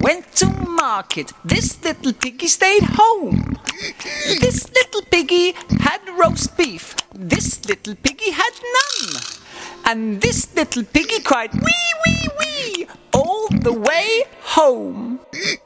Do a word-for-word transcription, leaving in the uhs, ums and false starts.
went to market. This little piggy stayed home. This little piggy had roast beef. This little piggy had none. And this little piggy cried wee, wee, wee all the way home.